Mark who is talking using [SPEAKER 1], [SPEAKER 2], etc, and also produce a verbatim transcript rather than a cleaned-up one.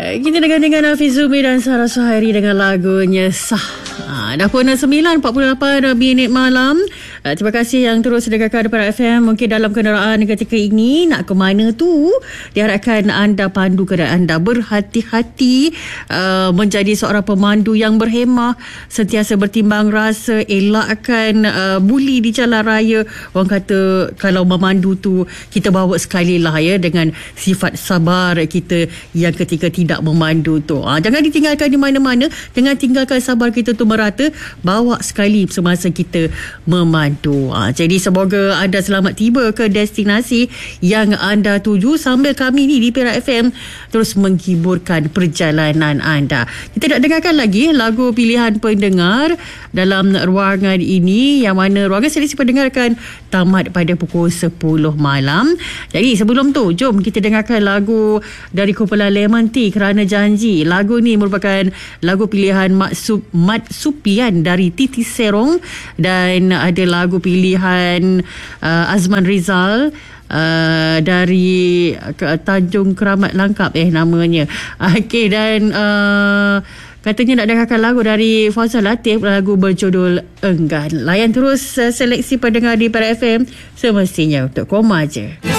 [SPEAKER 1] Kita dengan dengan Hafiz Zumi dan Sarah Suhairi dengan lagunya Sah. Ha, dah pukul sembilan empat puluh lapan minit malam. Uh, terima kasih yang terus dengarkan Daripada F M. Mungkin dalam kenderaan ketika ini nak ke mana tu, diharapkan anda pandu kenderaan anda berhati-hati, uh, menjadi seorang pemandu yang berhemah, sentiasa bertimbang rasa, elakkan uh, buli di jalan raya. Orang kata kalau memandu tu kita bawa sekali lah ya, dengan sifat sabar kita yang ketika tidak memandu tu. Ha, jangan ditinggalkan di mana-mana, jangan tinggalkan sabar kita tu merata, bawa sekali semasa kita memandu. Ha, jadi semoga anda selamat tiba ke destinasi yang anda tuju sambil kami ni di Perak F M terus menghiburkan perjalanan anda. Kita nak dengarkan lagi lagu pilihan pendengar dalam ruangan ini, yang mana ruangan selesa pendengarkan tamat pada pukul sepuluh malam. Jadi sebelum tu, jom kita dengarkan lagu dari kumpulan Lemon Tea, Kerana Janji. Lagu ni merupakan lagu pilihan Mat, Sup, Mat Supian dari Titi Serong, dan ada lagu pilihan uh, Azman Rizal Uh, dari uh, Tanjung Keramat Langkap eh namanya. Okey, dan uh, katanya nak dengarkan lagu dari Fauzal Latif, lagu berjudul Enggan. Layan terus uh, seleksi pendengar di Perak F M semestinya untuk koma je.